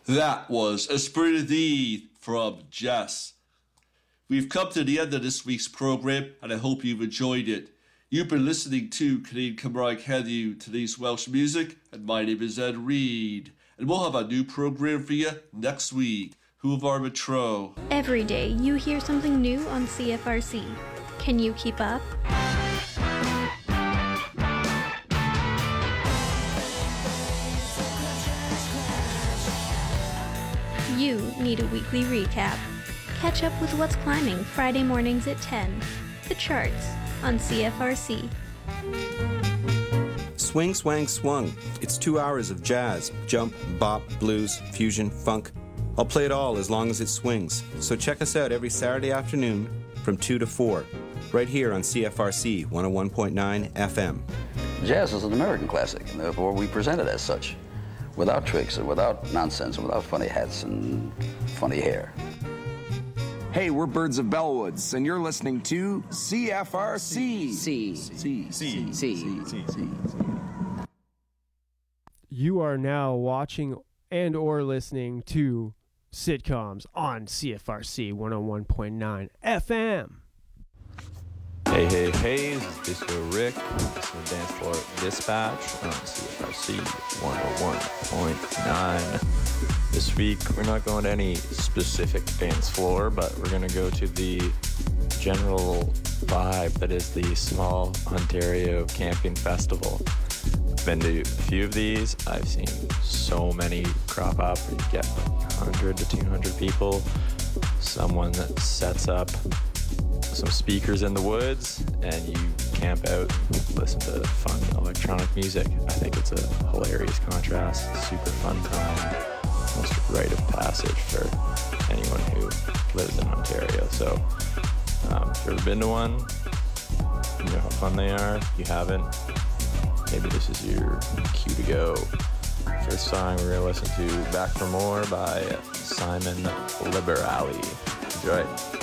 That was Esprit d'E from Jess. We've come to the end of this week's program, and I hope you've enjoyed it. You've been listening to Canadian Cymraeg Heddiw, today's Welsh music, and my name is Ed Reed. And we'll have a new program for you next week. Hwyl am tro. Every day you hear something new on CFRC. Can you keep up? You need a weekly recap. Catch up with what's climbing Friday mornings at 10. The charts on CFRC. Swing, swang, swung. It's 2 hours of jazz, jump, bop, blues, fusion, funk. I'll play it all as long as it swings. So check us out every Saturday afternoon from 2 to 4, right here on CFRC 101.9 FM. Jazz is an American classic, and therefore we present it as such, without tricks and without nonsense and without funny hats and funny hair. Hey, we're Birds of Bellwoods, and you're listening to CFRC. You are now watching and or listening to Sitcoms on CFRC 101.9 FM. Hey, hey, hey, this is Disco Rick. This is the Dance Floor Dispatch on CFRC 101.9. This week, we're not going to any specific dance floor, but we're going to go to the general vibe that is the Small Ontario Camping Festival. I've been to a few of these. I've seen so many crop up. You get 100 to 200 people. Someone that sets up some speakers in the woods, and you camp out and listen to fun electronic music. I think it's a hilarious contrast, super fun time, almost a rite of passage for anyone who lives in Ontario. So if you've ever been to one, you know how fun they are. If you haven't, maybe this is your cue to go. First song we're going to listen to, Back for More by Simon Liberali. Enjoy.